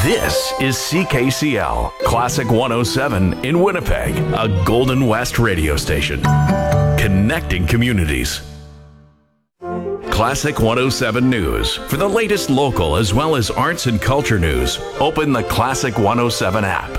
This is CKCL, Classic 107 in Winnipeg, a Golden West radio station. Connecting communities. Classic 107 News. For the latest local as well as arts and culture news, open the Classic 107 app.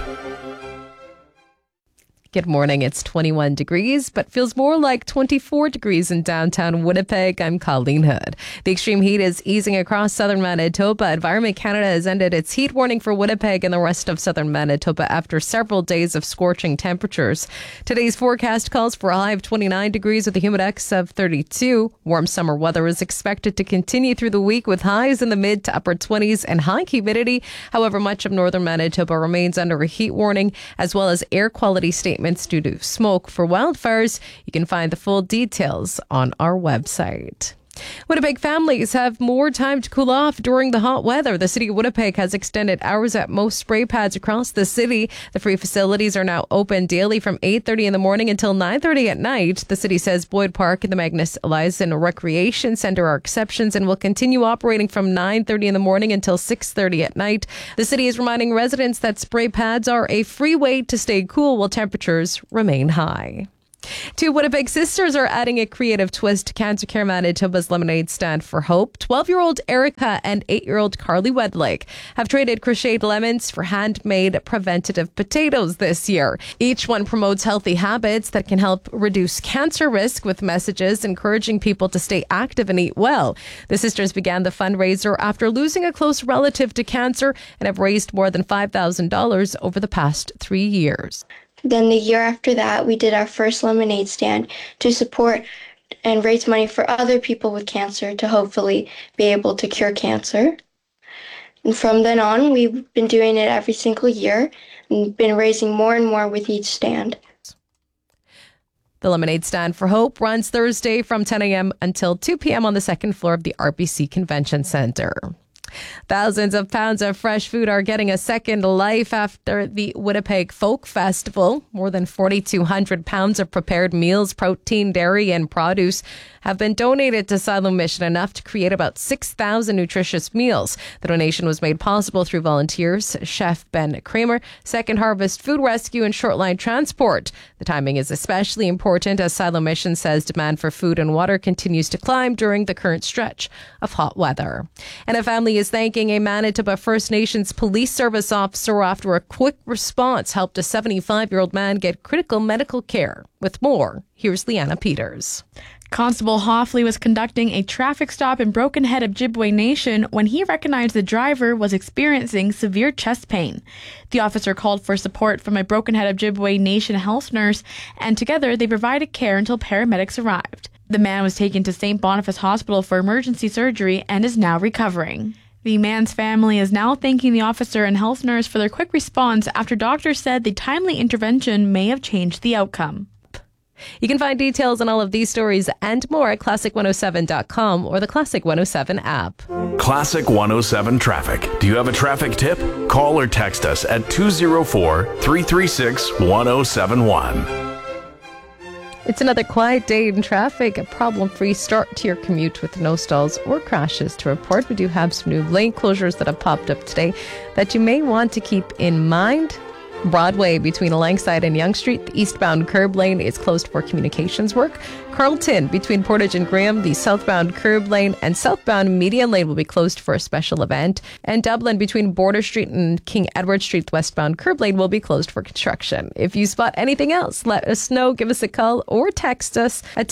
Good morning. It's 21 degrees, but feels more like 24 degrees in downtown Winnipeg. I'm Colleen Hood. The extreme heat is easing across southern Manitoba. Environment Canada has ended its heat warning for Winnipeg and the rest of southern Manitoba after several days of scorching temperatures. Today's forecast calls for a high of 29 degrees with a humidex of 32. Warm summer weather is expected to continue through the week with highs in the mid to upper 20s and high humidity. However, much of northern Manitoba remains under a heat warning as well as air quality statements due to smoke for wildfires. You can find the full details on our website. Winnipeg families have more time to cool off during the hot weather. The City of Winnipeg has extended hours at most spray pads across the city. The free facilities are now open daily from 8:30 in the morning until 9:30 at night. The city says Boyd Park and the Magnus Eliason Recreation Centre are exceptions and will continue operating from 9:30 in the morning until 6:30 at night. The city is reminding residents that spray pads are a free way to stay cool while temperatures remain high. Two Winnipeg sisters are adding a creative twist to Cancer Care Manitoba's Lemonade Stand for Hope. 12-year-old Erica and 8-year-old Carly Wedlake have traded crocheted lemons for handmade preventative potatoes this year. Each one promotes healthy habits that can help reduce cancer risk with messages encouraging people to stay active and eat well. The sisters began the fundraiser after losing a close relative to cancer and have raised more than $5,000 over the past 3 years. Then the year after that, we did our first lemonade stand to support and raise money for other people with cancer to hopefully be able to cure cancer. And from then on, we've been doing it every single year and been raising more and more with each stand. The Lemonade Stand for Hope runs Thursday from 10 a.m. until 2 p.m. on the second floor of the RBC Convention Centre. Thousands of pounds of fresh food are getting a second life after the Winnipeg Folk Festival. More than 4,200 pounds of prepared meals, protein, dairy, and produce have been donated to Silo Mission, enough to create about 6,000 nutritious meals. The donation was made possible through volunteers, Chef Ben Kramer, Second Harvest Food Rescue, and Shortline Transport. The timing is especially important as Silo Mission says demand for food and water continues to climb during the current stretch of hot weather. And a family is thanking a Manitoba First Nations police service officer after a quick response helped a 75-year-old man get critical medical care. With more, here's Leanna Peters. Constable Hoffley was conducting a traffic stop in Broken Head Ojibwe Nation when he recognized the driver was experiencing severe chest pain. The officer called for support from a Broken Head Ojibwe Nation health nurse, and together they provided care until paramedics arrived. The man was taken to St. Boniface Hospital for emergency surgery and is now recovering. The man's family is now thanking the officer and health nurse for their quick response after doctors said the timely intervention may have changed the outcome. You can find details on all of these stories and more at classic107.com or the Classic 107 app. Classic 107 Traffic. Do you have a traffic tip? Call or text us at 204-336-1071. It's another quiet day in traffic, a problem-free start to your commute with no stalls or crashes to report. We do have some new lane closures that have popped up today that you may want to keep in mind. Broadway between Langside and Yonge Street, the eastbound curb lane is closed for communications work. Carlton between Portage and Graham, the southbound curb lane and southbound median lane will be closed for a special event. And Dublin between Border Street and King Edward Street, the westbound curb lane will be closed for construction. If you spot anything else, let us know. Give us a call or text us at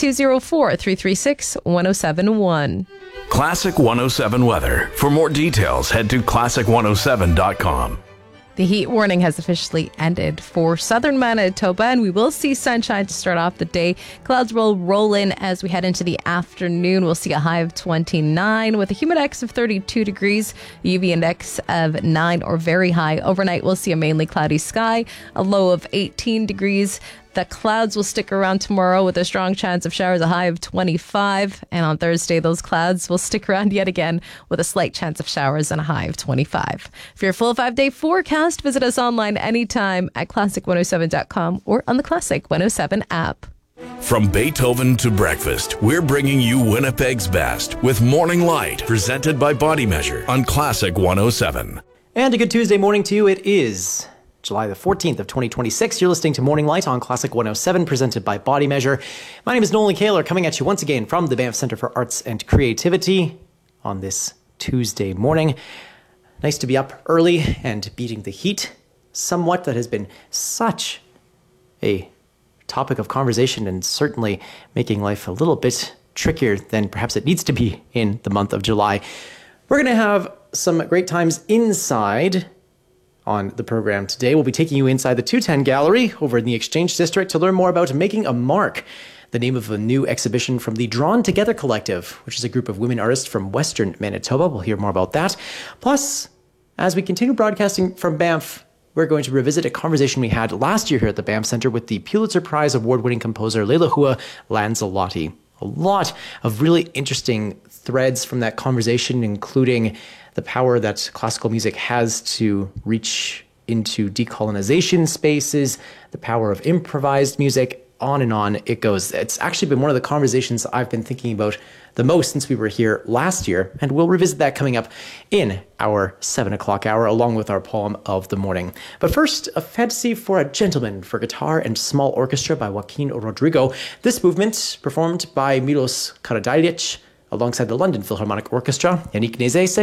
204-336-1071. Classic 107 weather. For more details, head to classic107.com. The heat warning has officially ended for southern Manitoba, and we will see sunshine to start off the day. Clouds will roll in as we head into the afternoon. We'll see a high of 29 with a humidex of 32 degrees, UV index of 9 or very high. Overnight, we'll see a mainly cloudy sky, a low of 18 degrees. The clouds will stick around tomorrow with a strong chance of showers, a high of 25. And on Thursday, those clouds will stick around yet again with a slight chance of showers and a high of 25. For your full 5-day forecast, visit us online anytime at classic107.com or on the Classic 107 app. From Beethoven to breakfast, we're bringing you Winnipeg's best with Morning Light, presented by Body Measure on Classic 107. And a good Tuesday morning to you. It is July the 14th of 2026. You're listening to Morning Light on Classic 107, presented by Body Measure. My name is Nolan Kaler, coming at you once again from the Banff Centre for Arts and Creativity on this Tuesday morning. Nice to be up early and beating the heat somewhat. That has been such a topic of conversation and certainly making life a little bit trickier than perhaps it needs to be in the month of July. We're going to have some great times inside on the program today. We'll be taking you inside the 210 Gallery over in the Exchange District to learn more about Making a Mark, the name of a new exhibition from the Drawn Together Collective, which is a group of women artists from Western Manitoba. We'll hear more about that. Plus, as we continue broadcasting from Banff, we're going to revisit a conversation we had last year here at the Banff Centre with the Pulitzer Prize award-winning composer Leilahua Lanzalotti. A lot of really interesting threads from that conversation, including the power that classical music has to reach into decolonization spaces, the power of improvised music, on and on it goes. It's actually been one of the conversations I've been thinking about the most since we were here last year, and we'll revisit that coming up in our 7 o'clock hour, along with our poem of the morning. But first, A Fantasy for a Gentleman for guitar and small orchestra by Joaquin Rodrigo. This movement, performed by Milos Karadzic alongside the London Philharmonic Orchestra. Yannick Nézet